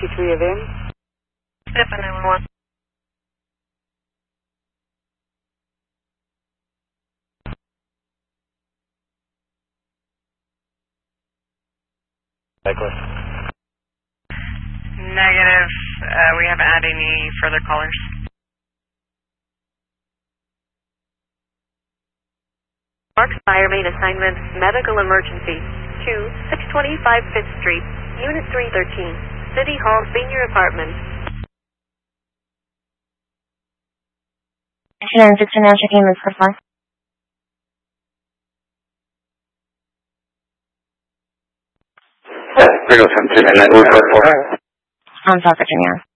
63 of in. Yep, 911. Cyclist. Negative. We haven't had any further callers. Marks Fire Main Assignment, Medical Emergency, 625 5th Street, Unit 313, City Hall Senior Apartment. Engineering 69, checking this for flight. Briggle 729, South Virginia.